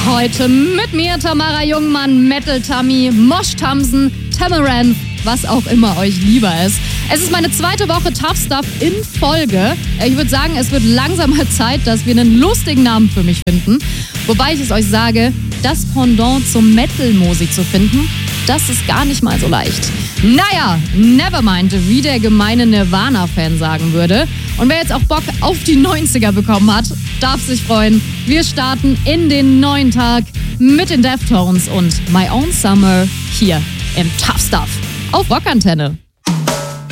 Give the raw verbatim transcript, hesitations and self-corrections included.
Heute mit mir Tamara Jungmann, Metal Tammy, Mosh Tamsen, Tamaranth, was auch immer euch lieber ist. Es ist meine zweite Woche Tough Stuff in Folge. Ich würde sagen, es wird langsam mal Zeit, dass wir einen lustigen Namen für mich finden. Wobei ich es euch sage, das Pendant zum Metal-Mosi zu finden, das ist gar nicht mal so leicht. Naja, nevermind, wie der gemeine Nirvana-Fan sagen würde. Und wer jetzt auch Bock auf die neunziger bekommen hat, darf sich freuen. Wir starten in den neuen Tag mit den Deftones und My Own Summer hier im Tough Stuff auf Rockantenne.